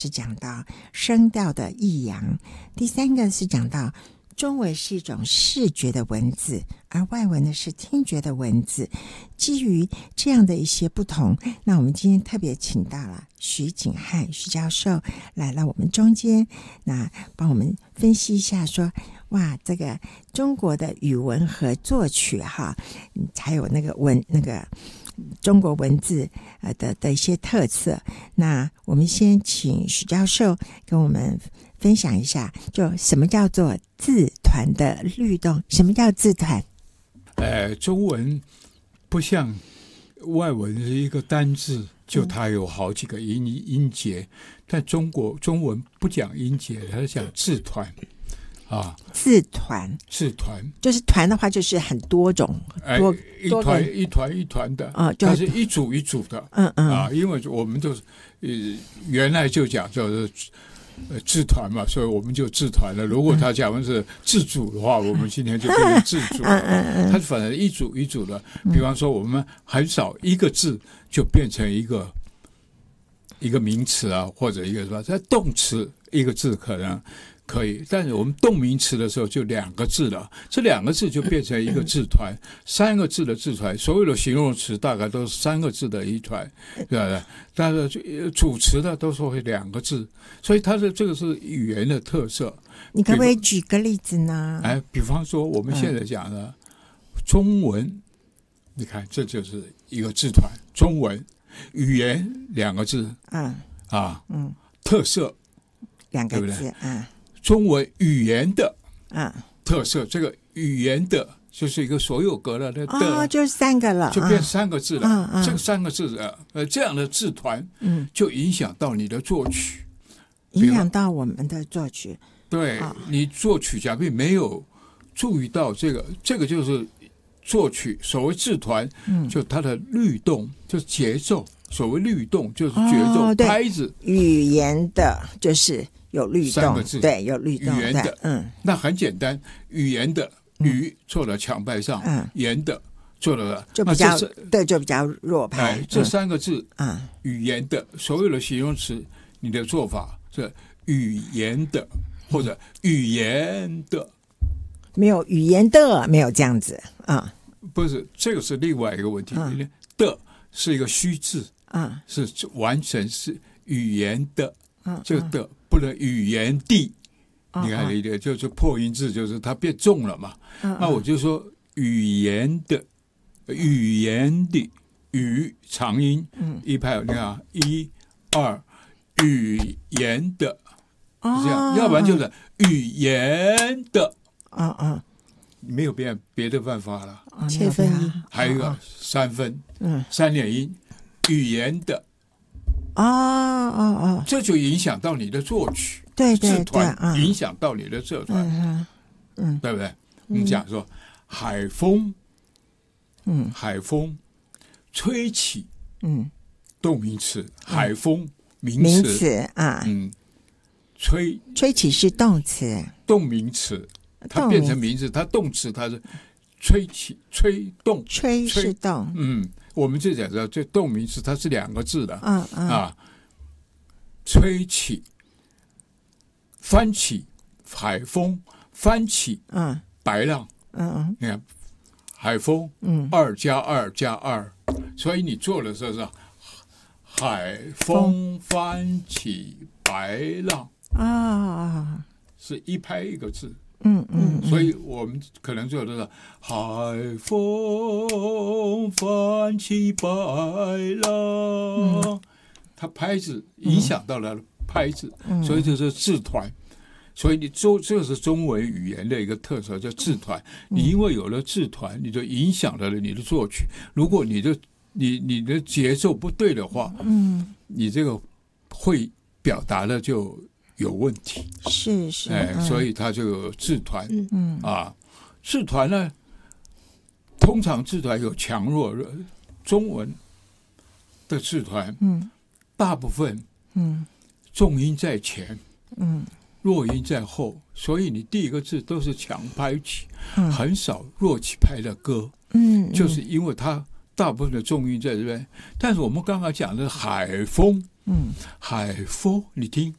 是讲到声调的抑扬，第三个是讲到中文是一种视觉的文字，而外文呢是听觉的文字。基于这样的一些不同，那我们今天特别请到了徐景汉徐教授来到我们中间，那帮我们分析一下说，哇，这个中国的语文和作曲哈，还有那个中国文字的一些特色。那我们先请徐教授跟我们分享一下，就什么叫做字团的律动？什么叫字团？ 中文不像外文是一个单字，就它有好几个音节，但中文不讲音节，它讲字团啊。字团就是团的话，就是很多种， 一团的啊，它是一组一组的，因为我们都是原来就讲就是制团嘛，所以我们就制团了。如果他讲的是自主的话，我们今天就变成自主了。它反正一组一组的，比方说我们很少一个字就变成一个名词啊，或者一个什么，在动词一个字可能可以，但是我们动名词的时候就两个字了，这两个字就变成一个字团，三个字的字团，所有的形容词大概都是三个字的一团，对吧？但是主词的都是会两个字，所以它的这个是语言的特色。 你可不可以举个例子呢？ 比方说我们现在讲的中文，你看这就是一个字团，中文语言两个字，特色两个字， 中文语言的特色，这个语言的就是一个所有格了的， 就是三个了， 就变三个字了。这三个字这样的字团，就影响到你的作曲， 影响到我们的作曲。 对，你作曲假如没有注意到这个就是作曲。所谓字团，就它的律动，就是节奏。所谓律动就是节奏，拍子。 语言的就是有律动， 三个字， 对，有律动。 语言的，那很简单，语言的语做了强拍上，言的做了就比较对，就比较弱拍。 这三个字，语言的所有的形容词，你的做法是语言的或者语言的， 没有语言的，没有这样子啊。 不是，这个是另外一个问题。的是一个虚字。是完全是语言的，这个的不能语言的，你看理解，就是破音字，就是它变重了嘛。那我就说语言的语长音，一拍你看1、2，语言的，这样，要不然就是语言的，没有别的办法了。 切分音， 还有一个三分，三连音。语言的这就影响到你的作曲， 对， 字团影响到你的字团，对不对？我们讲说海风，海风吹起，动名词，海风名词吹起是动词， 动名词，它变成名词，它动词它是吹起，吹动， 吹是动， 我们就讲到这动名词，它是两个字的，吹起，翻起，海风，翻起，白浪，你看海风，2+2+2，所以你做的时候是海风翻起白浪是一拍一个字。所以我们可能做的是海风翻起白浪，它拍子影响到了拍子，所以就是字团。所以这个是中文语言的一个特色，叫字团。你因为有了字团，你就影响了你的作曲。如果你的节奏不对的话，你这个会表达的就有问题， 是， 所以它就有字团，字团呢，通常字团有强弱，中文的字团，大部分，重音在前，弱音在后，所以你第一个字都是强拍起，很少弱起拍的歌，就是因为它大部分的重音在这边。但是我们刚刚讲的海风，海风，你听。